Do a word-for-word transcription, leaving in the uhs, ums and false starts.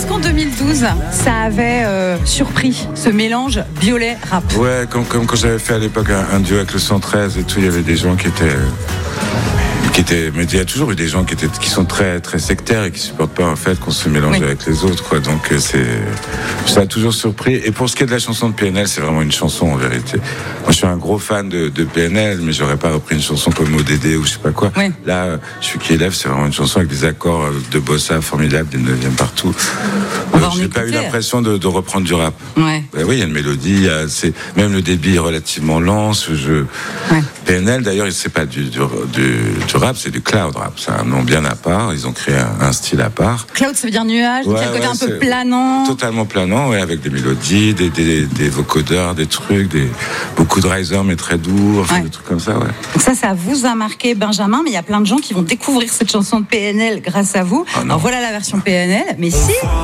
Est-ce qu'en deux mille douze, ça avait euh, surpris ce mélange Biolay-rap? Ouais, comme, comme quand j'avais fait à l'époque un, un duo avec le cent treize et tout, il y avait des gens qui étaient... qui étaient, mais il y a toujours eu des gens qui étaient, qui sont très, très sectaires et qui supportent pas en fait qu'on se mélange oui. avec les autres, quoi. Donc c'est, ça a toujours surpris. Et pour ce qui est de la chanson de P N L, c'est vraiment une chanson en vérité. Moi, je suis un gros fan de, de P N L, mais j'aurais pas repris une chanson comme O D D ou je sais pas quoi. Oui. Là, je suis qui élève, c'est vraiment une chanson avec des accords de bossa formidables, des neuvièmes partout. Euh, j'ai pas eu l'impression de, de reprendre du rap. Ouais. Ben oui, il y a une mélodie, il y a, c'est, même le débit est relativement lent. Ce jeu. Ouais. P N L, d'ailleurs, c'est pas du, du, du, du rap, c'est du cloud rap. C'est un nom bien à part. Ils ont créé un, un style à part. Cloud, ça veut dire nuage, ouais, donc il y a le côté ouais, un peu planant. Totalement planant, ouais, avec des mélodies, des, des, des vocodeurs, des trucs, des, beaucoup de riser, mais très doux, enfin, ouais. des trucs comme ça, ouais. Donc ça, ça vous a marqué, Benjamin, mais il y a plein de gens qui vont découvrir cette chanson de P N L grâce à vous. Oh, alors voilà la version P N L, mais si...